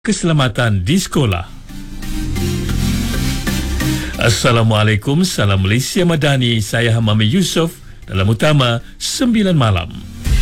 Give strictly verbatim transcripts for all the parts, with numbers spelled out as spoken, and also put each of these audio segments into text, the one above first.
Keselamatan di sekolah. Assalamualaikum, salam Malaysia Madani. Saya Hamami Yusof dalam utama sembilan malam.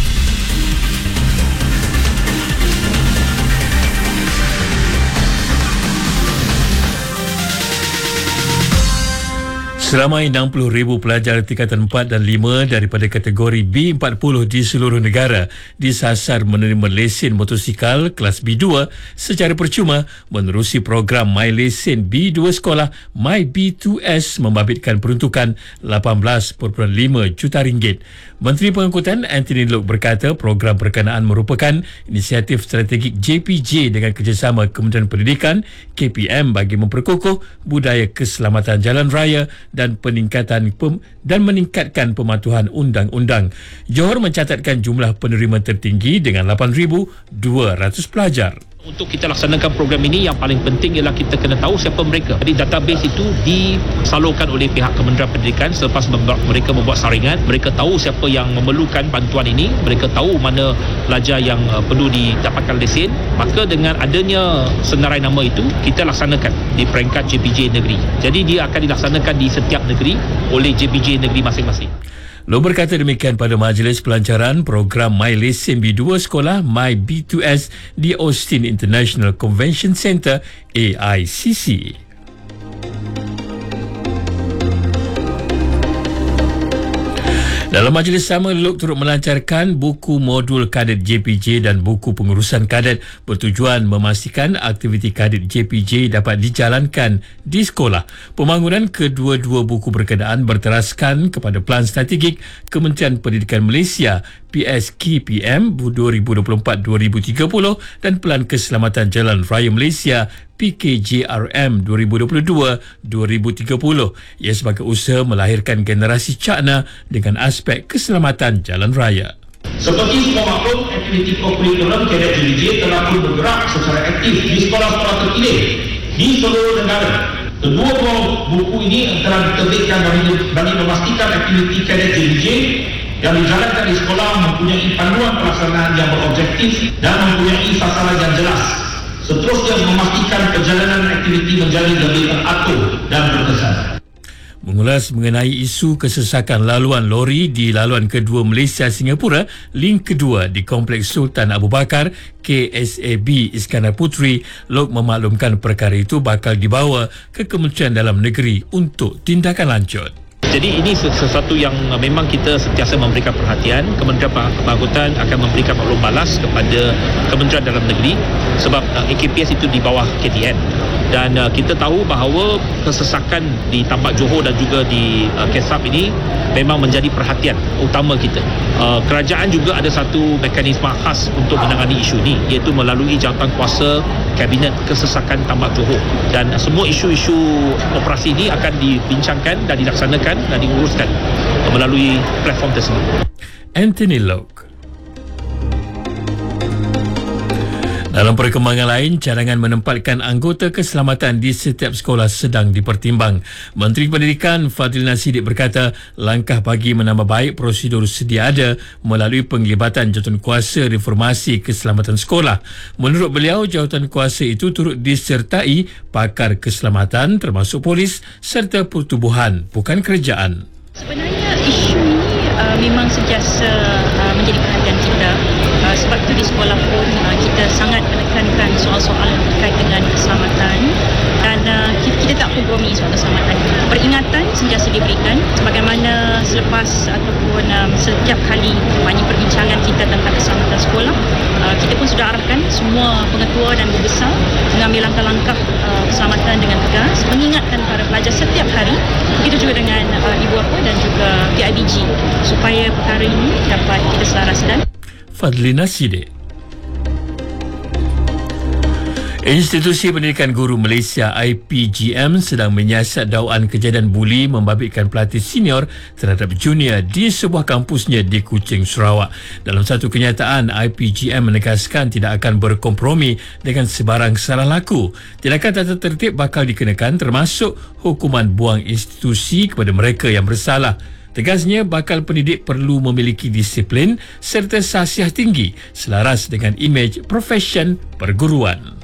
Seramai enam puluh ribu pelajar tingkatan empat dan lima daripada kategori B empat puluh di seluruh negara disasar menerima lesen motosikal kelas B dua secara percuma menerusi program My Lesen B dua Sekolah My B dua S membabitkan peruntukan lapan belas perpuluhan lima juta ringgit. Menteri Pengangkutan Anthony Loke berkata program berkenaan merupakan inisiatif strategik J P J dengan kerjasama Kementerian Pendidikan K P M bagi memperkukuh budaya keselamatan jalan raya dan peningkatan pem, dan meningkatkan pematuhan undang-undang. Johor mencatatkan jumlah penerima tertinggi dengan lapan ribu dua ratus pelajar. Untuk kita laksanakan program ini, yang paling penting ialah kita kena tahu siapa mereka. Jadi database itu disalurkan oleh pihak Kementerian Pendidikan selepas mereka membuat saringan. Mereka tahu siapa yang memerlukan bantuan ini. Mereka tahu mana pelajar yang perlu didapatkan lesen. Maka dengan adanya senarai nama itu, kita laksanakan di peringkat J P J negeri. Jadi dia akan dilaksanakan di setiap negeri oleh J P J negeri masing-masing. Loh berkata demikian pada majlis pelancaran program My Lesen B dua Sekolah My B dua S di Austin International Convention Centre A I C C. Dalam majlis sama, Loke turut melancarkan buku modul kadet J P J dan buku pengurusan kadet bertujuan memastikan aktiviti kadet J P J dapat dijalankan di sekolah. Pembangunan kedua-dua buku berkenaan berteraskan kepada Pelan Strategik Kementerian Pendidikan Malaysia P S K P M dua ribu dua puluh empat hingga dua ribu tiga puluh dan Pelan Keselamatan Jalan Raya Malaysia P K J R M dua ribu dua puluh dua hingga dua ribu tiga puluh. Ia sebagai usaha melahirkan generasi cakna dengan aspek keselamatan jalan raya. Seperti semua maklum, aktiviti kurikulum kadet J P J telah pun bergerak secara aktif di sekolah-sekolah terpilih di seluruh negara. Kedua buah buku ini telah diterbitkan bagi, bagi memastikan aktiviti kadet J P J yang dijalankan di sekolah mempunyai panduan pelaksanaan yang berobjektif dan mempunyai sasaran yang jelas. Seterusnya memastikan perjalanan aktiviti menjadi lebih teratur dan berkesan. Mengulas mengenai isu kesesakan laluan lori di laluan kedua Malaysia-Singapura, link kedua di Kompleks Sultan Abu Bakar, K S A B Iskandar Puteri, Loke memaklumkan perkara itu bakal dibawa ke Kementerian Dalam Negeri untuk tindakan lanjut. Jadi ini sesuatu yang memang kita sentiasa memberikan perhatian. Kementerian Pengangkutan akan memberikan maklum balas kepada Kementerian Dalam Negeri sebab uh, A K P S itu di bawah K T N. Dan uh, kita tahu bahawa kesesakan di Tambak Johor dan juga di uh, K E S A P ini memang menjadi perhatian utama kita. Uh, kerajaan juga ada satu mekanisme khas untuk menangani isu ini, iaitu melalui jawatan kuasa Kabinet Kesesakan Tambak Johor. Dan uh, semua isu-isu operasi ini akan dibincangkan dan dilaksanakan dan diuruskan melalui platform tersebut. Anthony Loke. Dalam perkembangan lain, cadangan menempatkan anggota keselamatan di setiap sekolah sedang dipertimbang. Menteri Pendidikan Fadlina Siddiq berkata langkah bagi menambah baik prosedur sedia ada melalui penglibatan jawatankuasa reformasi keselamatan sekolah. Menurut beliau, jawatankuasa itu turut disertai pakar keselamatan termasuk polis serta pertubuhan, bukan kerajaan. Sebenarnya isu ini uh, memang sentiasa uh, menjadi perhatian kita. Uh, sebab itu di sekolah pun uh, kita sangat menekankan soal-soal yang berkait dengan keselamatan dan uh, kita, kita tak kompromi soal keselamatan. Peringatan sentiasa diberikan sebagaimana selepas ataupun um, setiap kali banyak perbincangan kita tentang keselamatan sekolah, uh, kita pun sudah arahkan semua pengetua dan guru besar mengambil langkah-langkah uh, keselamatan dengan tegas, mengingatkan para pelajar setiap hari, begitu juga dengan uh, ibu bapa dan juga P I B G supaya perkara ini dapat kita selaraskan. Fadlina Siddiq. Institusi Pendidikan Guru Malaysia I P G M sedang menyiasat dakwaan kejadian buli membabitkan pelatih senior terhadap junior di sebuah kampusnya di Kuching, Sarawak. Dalam satu kenyataan, I P G M menegaskan tidak akan berkompromi dengan sebarang salah laku. Tindakan tata tertib bakal dikenakan termasuk hukuman buang institusi kepada mereka yang bersalah. Tegasnya, bakal pendidik perlu memiliki disiplin serta sasiah tinggi selaras dengan imej profesion perguruan.